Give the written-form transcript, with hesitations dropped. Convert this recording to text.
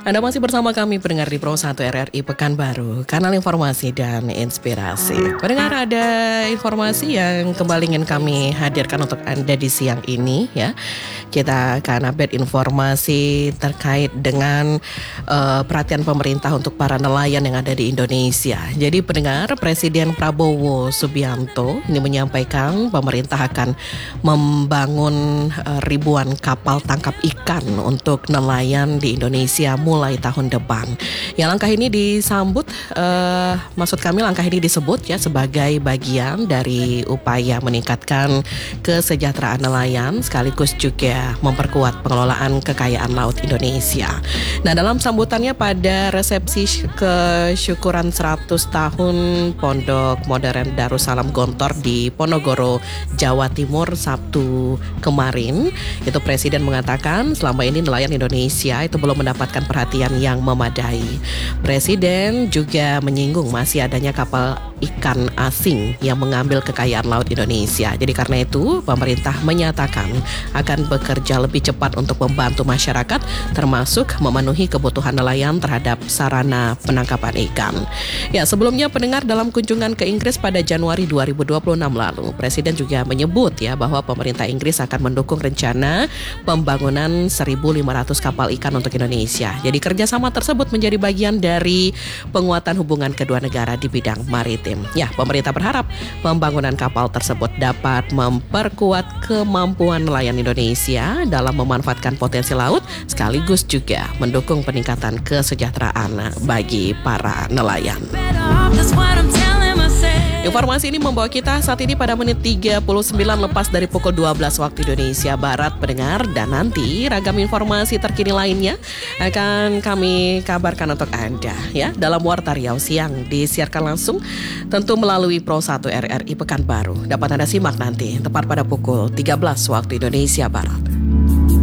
Anda masih bersama kami pendengar di Pro 1 RRI Pekanbaru, kanal informasi dan inspirasi. Pendengar, ada informasi yang kembali ingin kami hadirkan untuk Anda di siang ini ya. Kita akan update informasi terkait dengan perhatian pemerintah untuk para nelayan yang ada di Indonesia. Jadi pendengar, Presiden Prabowo Subianto ini menyampaikan pemerintah akan membangun ribuan kapal tangkap ikan untuk nelayan di Indonesia mulai tahun depan. Ya, langkah ini disambut, langkah ini disebut ya sebagai bagian dari upaya meningkatkan kesejahteraan nelayan sekaligus juga memperkuat pengelolaan kekayaan laut Indonesia. Nah, dalam sambutannya pada resepsi kesyukuran 100 tahun Pondok Modern Darussalam Gontor di Ponorogo, Jawa Timur Sabtu kemarin, itu Presiden mengatakan selama ini nelayan Indonesia itu belum mendapatkan perhatian yang memadai. Presiden juga menyinggung masih adanya kapal ikan asing yang mengambil kekayaan laut Indonesia. Jadi karena itu pemerintah menyatakan akan bekerja lebih cepat untuk membantu masyarakat, termasuk memenuhi kebutuhan nelayan terhadap sarana penangkapan ikan. Ya, sebelumnya pendengar, dalam kunjungan ke Inggris pada Januari 2026 lalu, Presiden juga menyebut ya bahwa pemerintah Inggris akan mendukung rencana pembangunan 1.500 kapal ikan untuk Indonesia. Jadi kerjasama tersebut menjadi bagian dari penguatan hubungan kedua negara di bidang maritim. Ya, pemerintah berharap pembangunan kapal tersebut dapat memperkuat kemampuan nelayan Indonesia dalam memanfaatkan potensi laut sekaligus juga mendukung peningkatan kesejahteraan bagi para nelayan. Informasi ini membawa kita saat ini pada menit 39 lepas dari pukul 12 waktu Indonesia Barat, pendengar, dan nanti ragam informasi terkini lainnya akan kami kabarkan untuk Anda ya dalam Warta Riau Siang, disiarkan langsung tentu melalui Pro 1 RRI Pekanbaru. Dapat Anda simak nanti tepat pada pukul 13 waktu Indonesia Barat.